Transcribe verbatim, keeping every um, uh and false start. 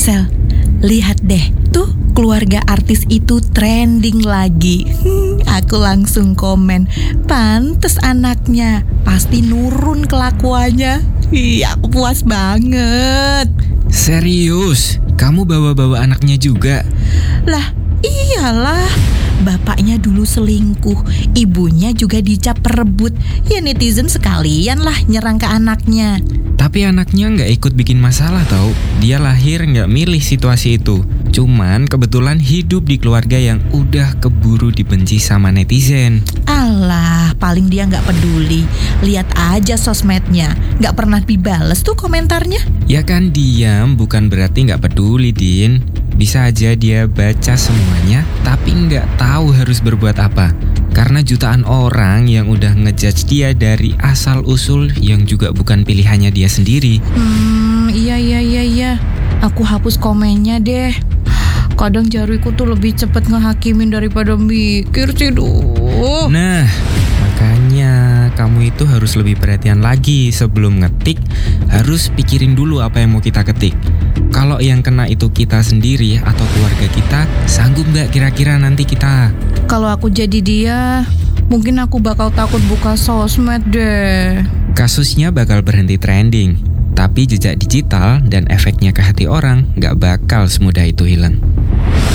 Sel, lihat deh, tuh keluarga artis itu trending lagi. Hmm, aku langsung komen, pantes anaknya, pasti nurun kelakuannya. Iya, aku puas banget. Serius? Kamu bawa-bawa anaknya juga? Lah, iyalah. Bapaknya dulu selingkuh, ibunya juga dicap perebut. Ya netizen sekalian lah nyerang ke anaknya. Tapi anaknya nggak ikut bikin masalah tau. Dia lahir nggak milih situasi itu. Cuman kebetulan hidup di keluarga yang udah keburu dibenci sama netizen. Alah, paling dia nggak peduli. Lihat aja sosmednya, nggak pernah dibales tuh komentarnya. Ya kan diam bukan berarti nggak peduli, Din. Bisa aja dia baca semuanya, tapi nggak tahu harus berbuat apa. Karena jutaan orang yang udah ngejudge dia dari asal-usul yang juga bukan pilihannya dia sendiri. Hmm, iya iya iya iya. Aku hapus komennya deh. Kadang jariku tuh lebih cepet ngehakimin daripada mikir sih, duh. Nah, makanya kamu itu harus lebih perhatian lagi sebelum ngetik. Harus pikirin dulu apa yang mau kita ketik. Kalau yang kena itu kita sendiri atau keluarga kita, sanggup gak kira-kira nanti kita? Kalau aku jadi dia, mungkin aku bakal takut buka sosmed deh. Kasusnya bakal berhenti trending, tapi jejak digital dan efeknya ke hati orang gak bakal semudah itu hilang.